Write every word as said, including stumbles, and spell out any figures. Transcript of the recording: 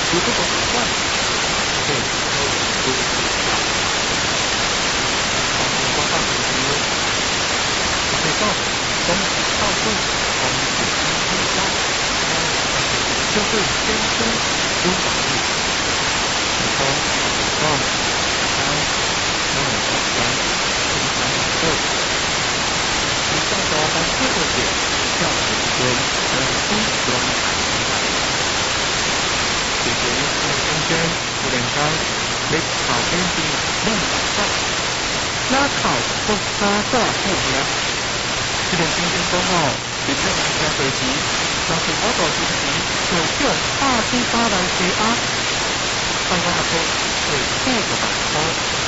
如果不习惯，对，都都当光大同学，我会告诉东到会从解析会到，就会先生优法律，然后到三，然后到三，这个三二，以上的单四个点，要时间跟一端解决用户空间不连开，你考边的梦想上，那考不加大后呢？这个空间刚好也就人家随机，但是我到时期就用二 C 八来解啊，刚刚阿说会四个板块，